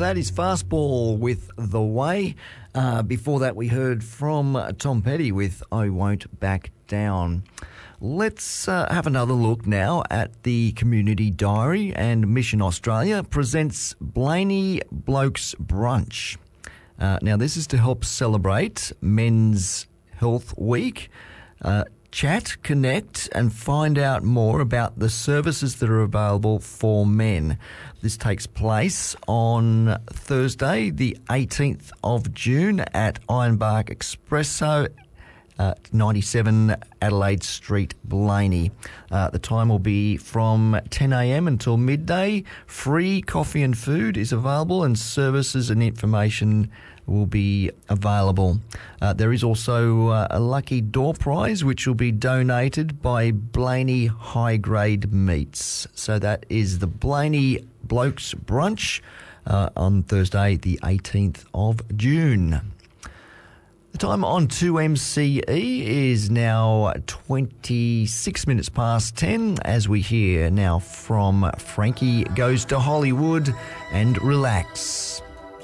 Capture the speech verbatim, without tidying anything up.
that is Fastball with The Way. Uh, before that, we heard from Tom Petty with I Won't Back Down. Let's uh, have another look now at the Community Diary, and Mission Australia presents Blaney Blokes Brunch. Uh, now, this is to help celebrate Men's Health Week. Uh, chat, connect, and find out more about the services that are available for men. This takes place on Thursday, the eighteenth of June at Ironbark Espresso, uh, ninety-seven Adelaide Street, Blaney. Uh, the time will be from ten a.m. until midday. Free coffee and food is available, and services and information will be available. Uh, there is also uh, a lucky door prize which will be donated by Blaney High Grade Meats. So that is the Blaney Blokes Brunch uh, on Thursday the eighteenth of June. The time on two M C E is now twenty-six minutes past ten as we hear now from Frankie Goes to Hollywood and Relax.